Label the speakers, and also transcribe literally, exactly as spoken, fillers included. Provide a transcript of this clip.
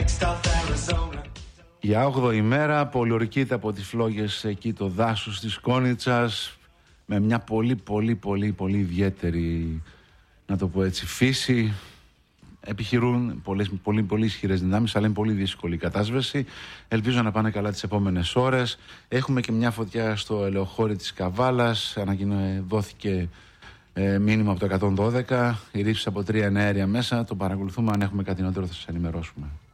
Speaker 1: Για όγδοη ημέρα πολιορκείται από τις φλόγες εκεί το δάσος της Κόνιτσας με μια πολύ πολύ πολύ πολύ ιδιαίτερη, να το πω έτσι, φύση. Επιχειρούν πολλές, πολύ, πολύ ισχυρές δυνάμεις, αλλά είναι πολύ δύσκολη η κατάσβεση. Ελπίζω να πάνε καλά τις επόμενες ώρες. Έχουμε και μια φωτιά στο ελαιοχώρι της Καβάλας. Δόθηκε ε, μήνυμα από το εκατόν δώδεκα. Οι ρήψεις από τρία εναέρια μέσα. Το παρακολουθούμε. Αν έχουμε κάτι νεότερο θα σας ενημερώσουμε.